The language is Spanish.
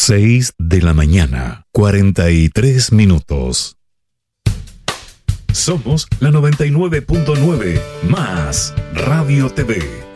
6 de la mañana, 43 minutos. Somos la 99.9 más Radio TV,